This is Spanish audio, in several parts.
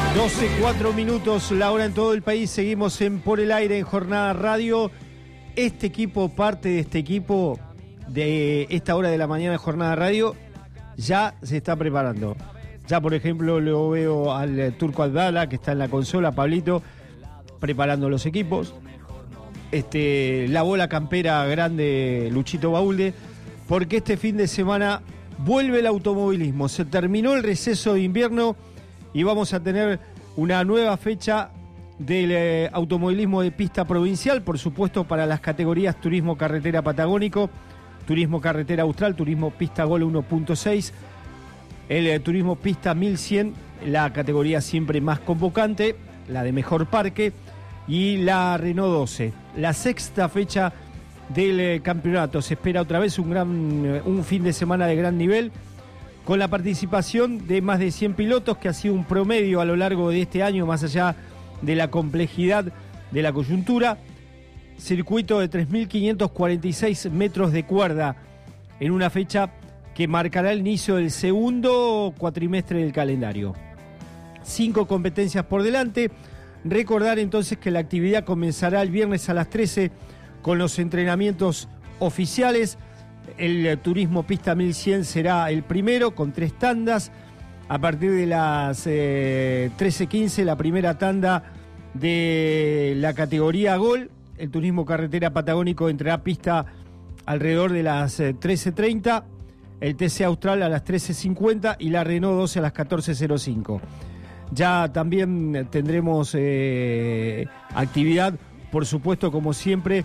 12:04, la hora en todo el país. Seguimos en Por el Aire en Jornada Radio. Este equipo, parte de este equipo de esta hora de la mañana de Jornada Radio, ya se está preparando. Ya, por ejemplo, lo veo al Turco Abdala, que está en la consola, Pablito, preparando los equipos. La bola campera grande, Luchito Baulde, porque este fin de semana vuelve el automovilismo. Se terminó el receso de invierno y vamos a tener una nueva fecha del automovilismo de pista provincial, por supuesto para las categorías Turismo Carretera Patagónico, Turismo Carretera Austral, Turismo Pista Gol 1.6, el Turismo Pista 1100, la categoría siempre más convocante, la de mejor parque, y la Renault 12. La sexta fecha del campeonato. Se espera otra vez un fin de semana de gran nivel, con la participación de más de 100 pilotos, que ha sido un promedio a lo largo de este año, más allá de la complejidad de la coyuntura. Circuito de 3.546 metros de cuerda, en una fecha que marcará el inicio del segundo cuatrimestre del calendario. 5 competencias por delante. Recordar entonces que la actividad comenzará el viernes a las 13 con los entrenamientos oficiales. El Turismo Pista 1100 será el primero, con 3 tandas. A partir de las 13:15, la primera tanda de la categoría Gol. El Turismo Carretera Patagónico entrará a pista alrededor de las 13:30. El TC Austral a las 13:50 y la Renault 12 a las 14:05. Ya también tendremos actividad, por supuesto, como siempre,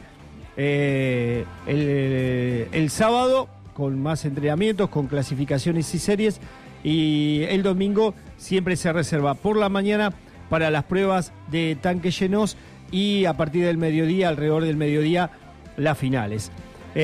el sábado, con más entrenamientos, con clasificaciones y series, y el domingo siempre se reserva por la mañana para las pruebas de tanques llenos, y a partir del mediodía, alrededor del mediodía, las finales.